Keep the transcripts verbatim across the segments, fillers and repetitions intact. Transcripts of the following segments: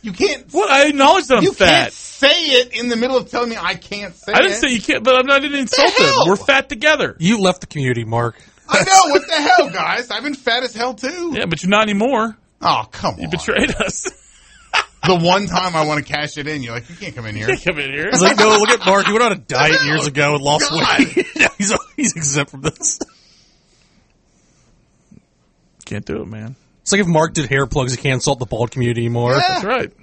You can't. Well, I acknowledge that I'm you fat. You can't say it in the middle of telling me I can't say it. I didn't it. say you can't, but I'm not even insulted. We're fat together. You left the community, Mark. I know. What the hell, guys? I've been fat as hell, too. Yeah, but you're not anymore. Oh, come on. You betrayed us. The one time I want to cash it in, you're like, you can't come in here. You can't come in here. It's like, no, look at Mark. He went on a diet years ago and lost God. weight. Yeah, he's, he's exempt from this. Can't do it, man. It's like if Mark did hair plugs, he can't insult the bald community anymore. Yeah. That's right.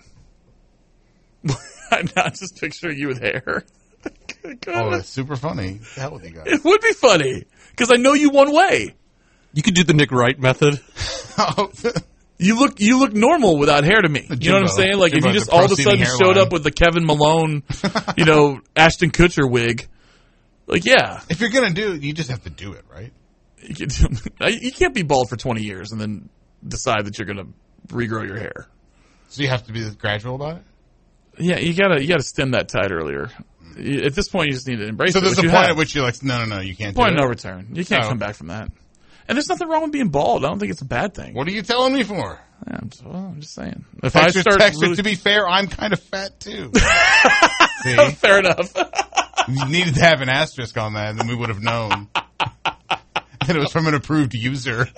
I'm not just picturing you with hair. Oh, that's super funny. What the hell with you guys? It would be funny, because I know you one way. You could do the Nick Wright method. You look you look normal without hair to me. The You know what I'm Jimbo. saying? Like, Jimbo if you with just the all of a proceeding sudden showed hairline. up with the Kevin Malone, you know, Ashton Kutcher wig, like, yeah. If you're going to do it, you just have to do it, right? You, can, you can't be bald for twenty years and then decide that you're going to regrow your hair. So you have to be gradual about it? Yeah, you gotta you gotta stem that tide earlier. You- At this point, you just need to embrace So it. there's which a you point have. at which you're like, no, no, no, you can't Point do of it. no return. You can't Oh. come back from that. And there's nothing wrong with being bald. I don't think it's a bad thing. What are you telling me for? Yeah, I'm, just, well, I'm just saying. If Texture, I start texture, really- to be fair, I'm kind of fat too. See? fair enough. You needed to have an asterisk on that, and then we would have known that it was from an approved user.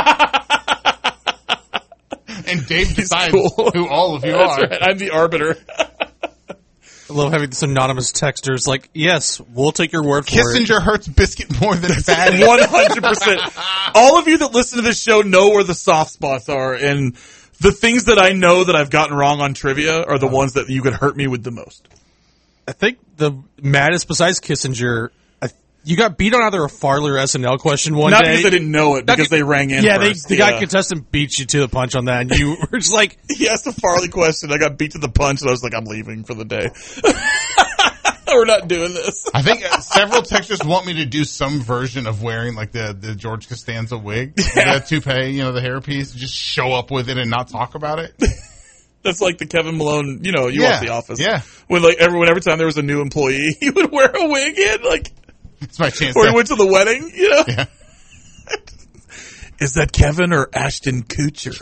And Dave decides cool. who all of you That's are. right. I'm the arbiter. I love having this anonymous texters like, yes, we'll take your word for it. Kissinger hurts biscuit more than fatty. one hundred percent. All of you that listen to this show know where the soft spots are, and the things that I know that I've gotten wrong on trivia are the ones that you could hurt me with the most. I think the maddest besides Kissinger, I, you got beat on either a Farley or S N L question one Not day. because they didn't know it, because Not- they rang in Yeah, first. they, the guy contestant beat you to the punch on that, and you were just like, He asked a Farley question. I got beat to the punch, and I was like, I'm leaving for the day. We're not doing this. I think uh, several texters want me to do some version of wearing like the, the George Costanza wig, Yeah. the toupee, you know, the hairpiece, just show up with it and not talk about it. That's like the Kevin Malone, you know, you Yeah, watch The Office. yeah. When like everyone, every time there was a new employee, he would wear a wig in, like, It's my chance. or to, he went to the wedding, you know? Yeah. Is that Kevin or Ashton Kutcher?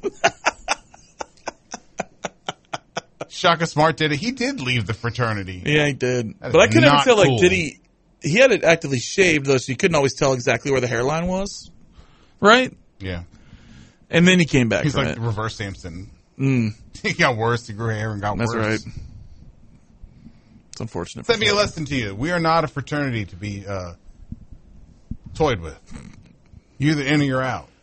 Shaka Smart did it. He did leave the fraternity. Yeah, he did. That But I is couldn't ever not tell, like, cool. did he, he had it actively shaved, though, so you couldn't always tell exactly where the hairline was. Right? Yeah. And then he came back He's from like it. reverse Samson. Mm, He got worse. He grew hair and got that's worse. right. It's unfortunate. Let me a lesson to you. We are not a fraternity to be uh, toyed with. You're either in or you're out.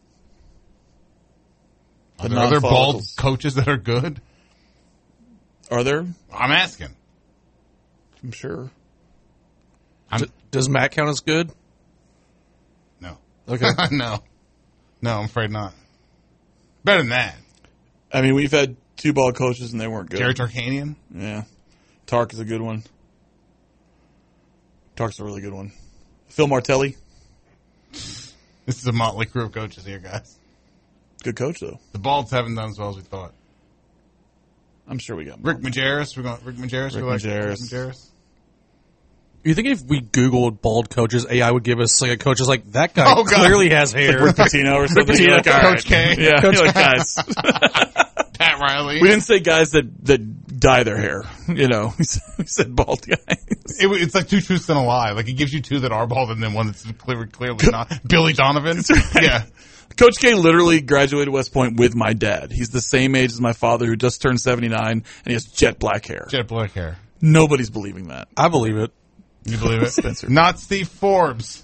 Are The there other bald non-follicles. coaches that are good? Are there? I'm asking. I'm sure. I'm, D- does Matt count as good? no. Okay. no. No, I'm afraid not. Better than that. I mean, we've had two bald coaches and they weren't good. Jerry Tarkanian? Yeah. Tark is a good one. Tark's a really good one. Phil Martelli, This is a motley crew of coaches here, guys. good coach, though. The Balds haven't done as well as we thought. I'm sure we got Rick Majerus, we're going Rick Majerus. Rick we like Majerus. Rick Majerus. You think if we Googled bald coaches, A I would give us like a coach is like, that guy Oh, God. clearly has hair. Rick Pitino or something. Pitino, You're like, all right. Coach K. Yeah, Coach you're like, guys. Pat Riley. We didn't say guys that, that dye their hair. You know, we said, we said bald guys. It, it's like two truths and a lie. Like, it gives you two that are bald and then one that's clearly, clearly not. Billy Donovan. Yeah. Coach K literally graduated West Point with my dad. He's the same age as my father, who just turned seventy-nine, and he has jet black hair. Jet black hair. Nobody's believing that. I believe it. You believe it? Spencer. Not Steve Forbes.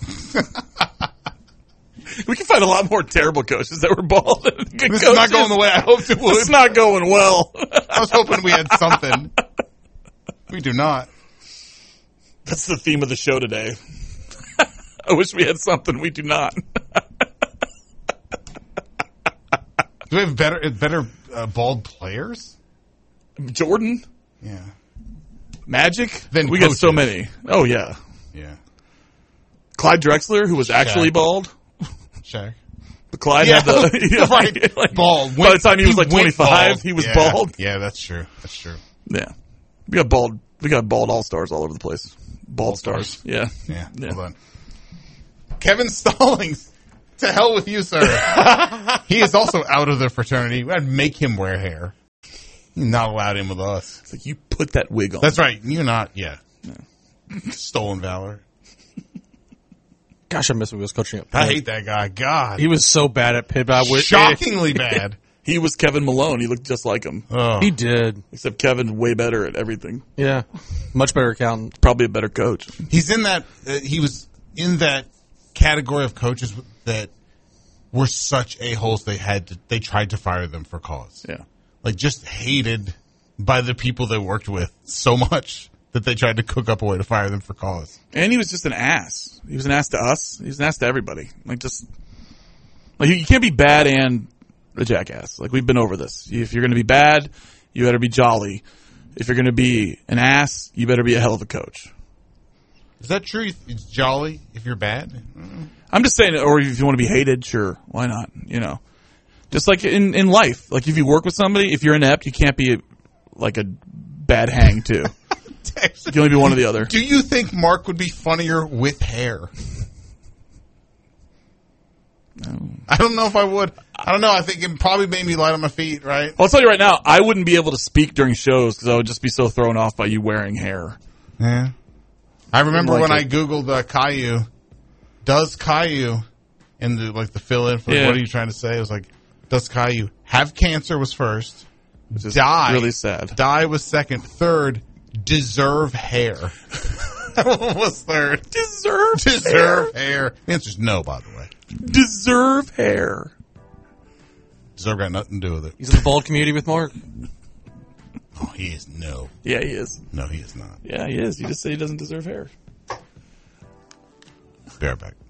We can find a lot more terrible coaches that were bald than good This coaches. is not going the way I hoped it would. It's not going well. I was hoping we had something. We do not. That's the theme of the show today. I wish we had something. We do not. Do we have better better uh, bald players? Jordan, Yeah. Magic. Then we got so coaches. many. Oh yeah, Yeah. Clyde Drexler, who was actually Shaq. bald. Shaq. But Clyde Yeah, had the you know, right. like, Bald. By the time he was like went twenty-five, bald. he was Yeah. bald. Yeah, that's true. That's true. Yeah, we got bald. We got bald all stars all over the place. Bald, Bald stars. stars. Yeah. Yeah. Yeah. Hold on. Kevin Stallings. To hell with you, sir. He is also out of the fraternity. I'd make him wear hair. You're not allowed in with us. It's like, you put that wig on. That's right. You're not, yeah. Stolen valor. Gosh, I miss when he was coaching at I Pitt. hate that guy. God. He was so bad at Pitt. I wish Shockingly bad. He was Kevin Malone. He looked just like him. Oh. He did. Except Kevin way better at everything. Yeah. Much better accountant. Probably a better coach. He's in that, uh, he was in that category of coaches that were such a-holes they had to, they tried to fire them for cause. Yeah. Like, just hated by the people they worked with so much that they tried to cook up a way to fire them for cause. And he was just an ass. He was an ass to us. He was an ass to everybody. Like, just, like, you can't be bad and a jackass. Like, we've been over this. If you're going to be bad, you better be jolly. If you're going to be an ass, you better be a hell of a coach. Is that true? It's jolly if you're bad? I'm just saying, or if you want to be hated, sure, why not? You know, just like in, in life, like if you work with somebody, if you're inept, you can't be a, like a bad hang too. You can only be one or the other. Do you think Mark would be funnier with hair? No. I don't know if I would. I don't know. I think it probably made me light on my feet, right? I'll tell you right now, I wouldn't be able to speak during shows because I would just be so thrown off by you wearing hair. Yeah. I remember Like when it. I Googled uh, Caillou. Does Caillou, in the, like the fill-in for Yeah. what are you trying to say? It was like, does Caillou have cancer was first. Which is Die. really sad. Die was second. Third, deserve hair. What was third? Deserve Deserve hair. The answer's no, by the way. Deserve hair. Deserve got nothing to do with it. He's in the bald community with Mark. Oh, he is no. Yeah, he is. No, he is not. Yeah, he is. You just say he doesn't deserve hair. Be right back.